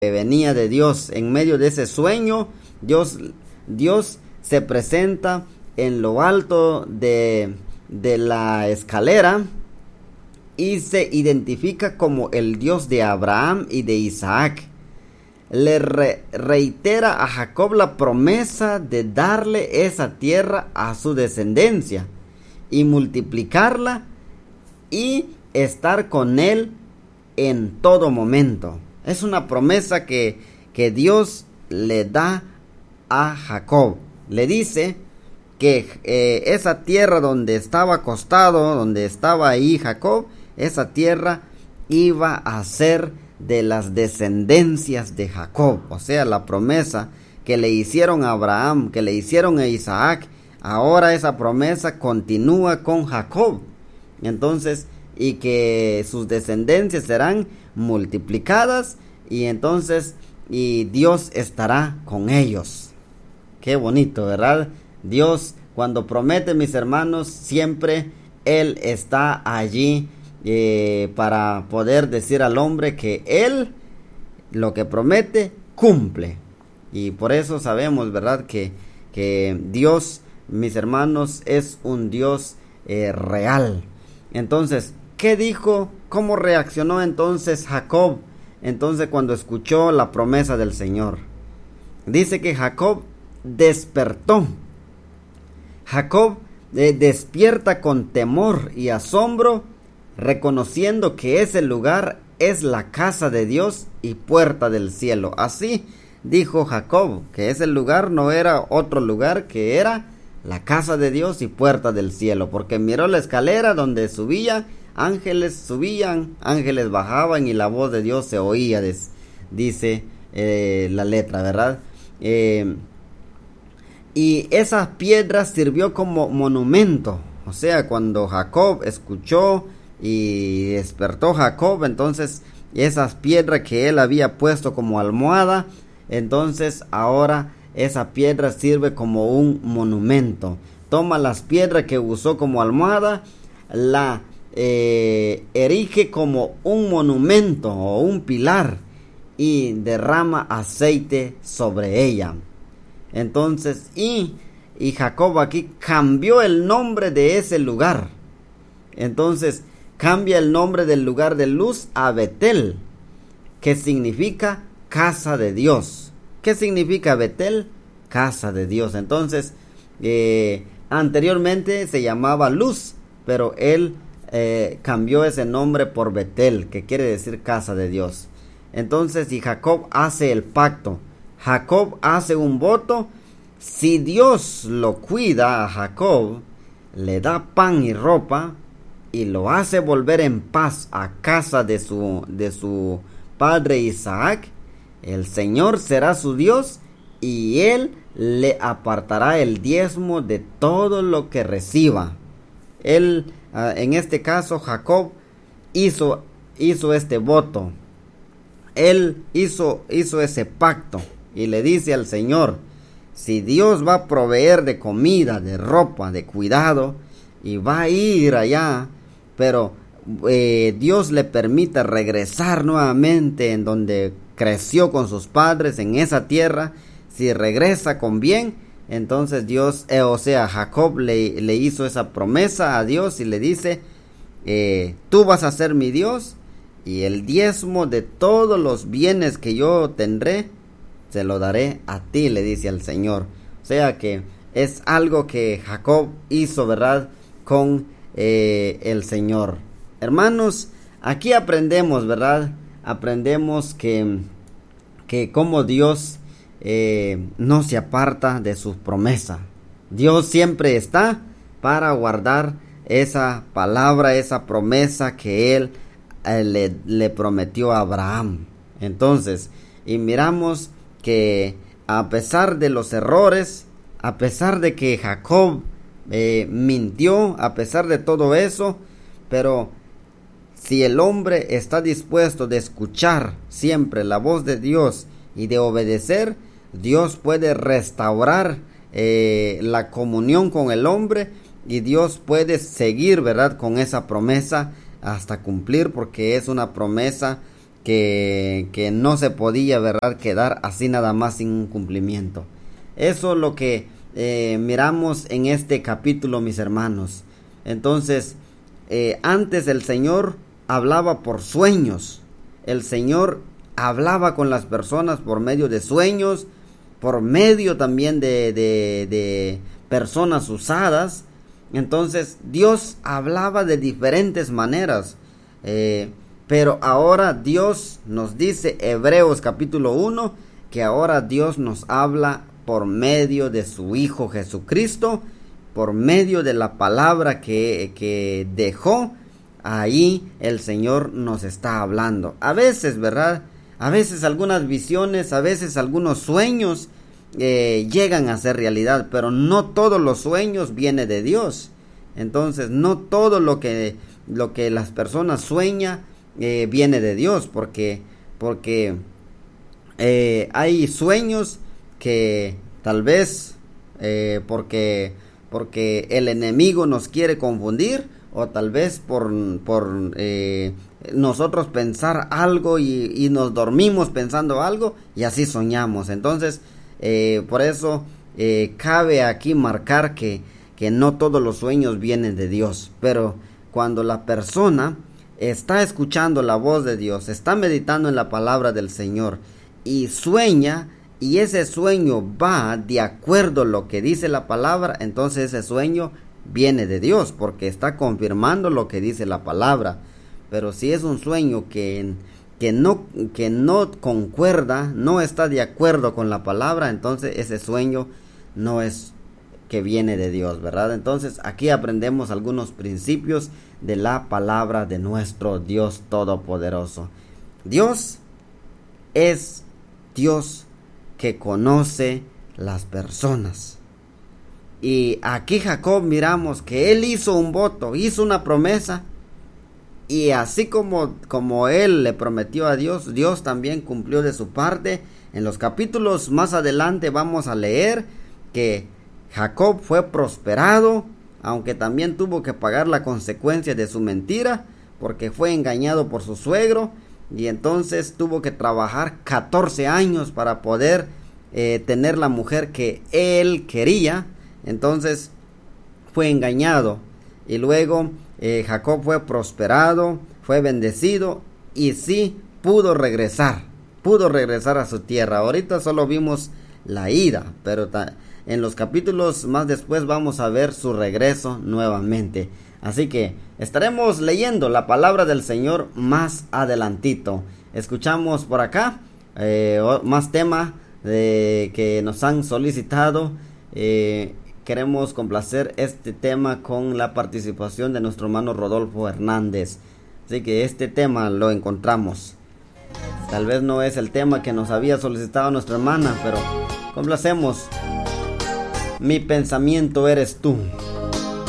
venía de Dios. En medio de ese sueño, Dios se presenta en lo alto de la escalera y se identifica como el Dios de Abraham y de Isaac. Le reitera a Jacob la promesa de darle esa tierra a su descendencia y multiplicarla y estar con él en todo momento. Es una promesa que Dios le da a Jacob. Le dice que esa tierra donde estaba acostado, donde estaba ahí Jacob, esa tierra iba a ser de las descendencias de Jacob. O sea, la promesa que le hicieron a Abraham, que le hicieron a Isaac, ahora esa promesa continúa con Jacob. Entonces, y que sus descendencias serán multiplicadas y entonces y Dios estará con ellos. Qué bonito, ¿verdad? Dios, cuando promete, mis hermanos, siempre Él está allí para poder decir al hombre que Él lo que promete cumple. Y por eso sabemos, ¿verdad? Que Dios, mis hermanos, es un Dios real. Entonces, ¿qué dijo? ¿Cómo reaccionó entonces Jacob? Entonces, cuando escuchó la promesa del Señor, dice que Jacob despertó. Jacob despierta con temor y asombro, reconociendo que ese lugar es la casa de Dios y puerta del cielo. Así dijo Jacob, que ese lugar no era otro lugar, que era la casa de Dios y puerta del cielo, porque miró la escalera donde ángeles subían, ángeles bajaban y la voz de Dios se oía, dice la letra, ¿verdad? Y esas piedras sirvió como monumento. O sea, cuando Jacob escuchó y despertó Jacob, entonces esas piedras que él había puesto como almohada, entonces ahora esa piedra sirve como un monumento. Toma las piedras que usó como almohada, la erige como un monumento o un pilar y derrama aceite sobre ella. Entonces, y Jacob aquí cambió el nombre de ese lugar. Entonces, cambia el nombre del lugar de Luz a Betel, que significa casa de Dios. ¿Qué significa Betel? Casa de Dios. Entonces, anteriormente se llamaba Luz, pero él cambió ese nombre por Betel, que quiere decir casa de Dios. Entonces, y Jacob hace el pacto. Jacob hace un voto. Si Dios lo cuida a Jacob, le da pan y ropa y lo hace volver en paz a casa de su padre Isaac, el Señor será su Dios y él le apartará el diezmo de todo lo que reciba. Él, en este caso, Jacob hizo este voto. Él hizo ese pacto y le dice al Señor: si Dios va a proveer de comida, de ropa, de cuidado, y va a ir allá, pero Dios le permite regresar nuevamente en donde creció con sus padres, en esa tierra, si regresa con bien, entonces Dios, Jacob le hizo esa promesa a Dios y le dice: tú vas a ser mi Dios y el diezmo de todos los bienes que yo tendré se lo daré a ti, le dice al Señor. O sea que es algo que Jacob hizo, ¿verdad?, con el Señor. Hermanos, aquí aprendemos, ¿verdad? Aprendemos que como Dios no se aparta de sus promesas. Dios siempre está para guardar esa palabra, esa promesa que Él le prometió a Abraham. Entonces, y miramos que a pesar de los errores, a pesar de que Jacob mintió, a pesar de todo eso, pero si el hombre está dispuesto de escuchar siempre la voz de Dios y de obedecer, Dios puede restaurar la comunión con el hombre y Dios puede seguir, ¿verdad?, con esa promesa hasta cumplir, porque es una promesa que no se podía, ¿verdad?, quedar así nada más sin un cumplimiento. Eso es lo que miramos en este capítulo, mis hermanos. Entonces, antes el Señor hablaba por sueños. El Señor hablaba con las personas por medio de sueños, por medio también de personas usadas. Entonces Dios hablaba de diferentes maneras, pero ahora Dios nos dice, Hebreos capítulo 1, que ahora Dios nos habla por medio de su Hijo Jesucristo, por medio de la palabra que dejó. Ahí el Señor nos está hablando. A veces, ¿verdad?, a veces algunas visiones, a veces algunos sueños llegan a ser realidad, pero no todos los sueños vienen de Dios. Entonces no todo lo que las personas sueñan viene de Dios, porque hay sueños que tal vez porque el enemigo nos quiere confundir, o tal vez por nosotros pensar algo y nos dormimos pensando algo y así soñamos. Entonces por eso cabe aquí marcar que no todos los sueños vienen de Dios, pero cuando la persona está escuchando la voz de Dios, está meditando en la palabra del Señor y sueña, y ese sueño va de acuerdo a lo que dice la palabra, entonces ese sueño viene de Dios, porque está confirmando lo que dice la palabra. Pero si es un sueño que no concuerda, no está de acuerdo con la palabra, entonces ese sueño no es que viene de Dios, ¿verdad? Entonces aquí aprendemos algunos principios de la palabra de nuestro Dios Todopoderoso. Dios es Dios que conoce las personas. Y aquí Jacob miramos que él hizo un voto, hizo una promesa, y así como él le prometió a Dios, Dios también cumplió de su parte. En los capítulos más adelante vamos a leer que Jacob fue prosperado, aunque también tuvo que pagar la consecuencia de su mentira, porque fue engañado por su suegro, y entonces tuvo que trabajar 14 años para poder tener la mujer que él quería. Entonces fue engañado, y luego Jacob fue prosperado, fue bendecido, y sí pudo regresar a su tierra. Ahorita solo vimos la ida, pero en los capítulos más después vamos a ver su regreso nuevamente. Así que estaremos leyendo la palabra del Señor más adelantito. Escuchamos por acá más tema que nos han solicitado. Queremos complacer este tema con la participación de nuestro hermano Rodolfo Hernández. Así que este tema lo encontramos. Tal vez no es el tema que nos había solicitado nuestra hermana, pero complacemos. Mi pensamiento eres tú.